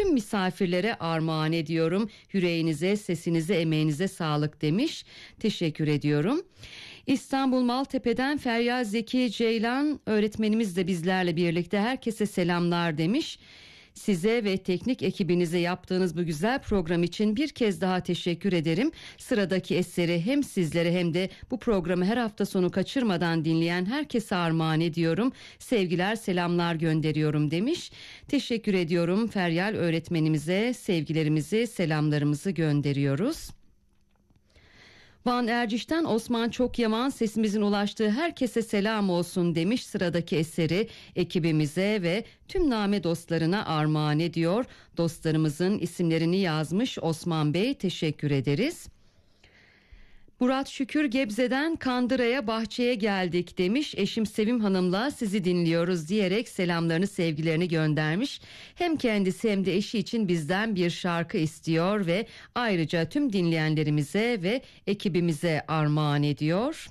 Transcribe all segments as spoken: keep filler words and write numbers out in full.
tüm misafirlere armağan ediyorum. Yüreğinize, sesinize, emeğinize sağlık demiş. Teşekkür ediyorum. İstanbul Maltepe'den Feryal Zeki Ceylan öğretmenimiz de bizlerle birlikte, herkese selamlar demiş. Size ve teknik ekibinize yaptığınız bu güzel program için bir kez daha teşekkür ederim. Sıradaki eseri hem sizlere hem de bu programı her hafta sonu kaçırmadan dinleyen herkese armağan ediyorum. Sevgiler, selamlar gönderiyorum demiş. Teşekkür ediyorum Feryal öğretmenimize, sevgilerimizi, selamlarımızı gönderiyoruz. Van Erciş'ten Osman Çokyaman, sesimizin ulaştığı herkese selam olsun demiş. Sıradaki eseri ekibimize ve tüm Name dostlarına armağan ediyor. Dostlarımızın isimlerini yazmış Osman Bey, teşekkür ederiz. Murat Şükür Gebze'den Kandıra'ya bahçeye geldik demiş. Eşim Sevim Hanım'la sizi dinliyoruz diyerek selamlarını, sevgilerini göndermiş. Hem kendisi hem de eşi için bizden bir şarkı istiyor ve ayrıca tüm dinleyenlerimize ve ekibimize armağan ediyor.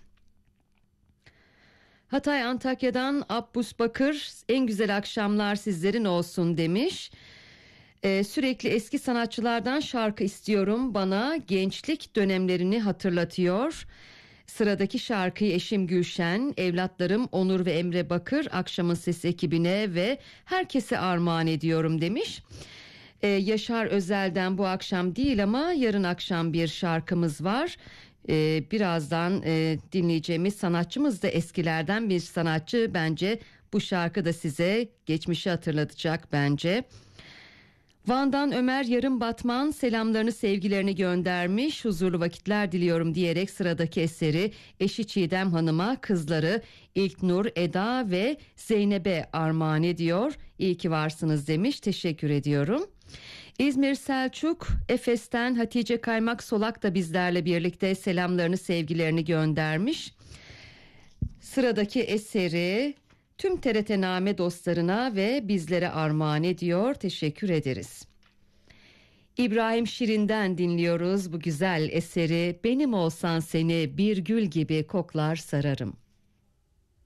Hatay Antakya'dan Abbus Bakır, en güzel akşamlar sizlerin olsun demiş. Ee, sürekli eski sanatçılardan şarkı istiyorum, bana gençlik dönemlerini hatırlatıyor. Sıradaki şarkıyı eşim Gülşen, evlatlarım Onur ve Emre Bakır, Akşamın Sesi ekibine ve herkese armağan ediyorum demiş. Ee, Yaşar Özel'den bu akşam değil ama yarın akşam bir şarkımız var. Ee, birazdan e, dinleyeceğimiz sanatçımız da eskilerden bir sanatçı. Bence bu şarkı da size geçmişi hatırlatacak bence. Van'dan Ömer Yarım Batman selamlarını, sevgilerini göndermiş. Huzurlu vakitler diliyorum diyerek sıradaki eseri eşi Çiğdem Hanım'a, kızları İlknur, Eda ve Zeynep'e armağan ediyor. İyi ki varsınız demiş. Teşekkür ediyorum. İzmir Selçuk Efes'ten Hatice Kaymak Solak da bizlerle birlikte selamlarını, sevgilerini göndermiş. Sıradaki eseri tüm T R T Name dostlarına ve bizlere armağan ediyor. Teşekkür ederiz. İbrahim Şirin'den dinliyoruz bu güzel eseri. Benim olsan seni bir gül gibi koklar sararım.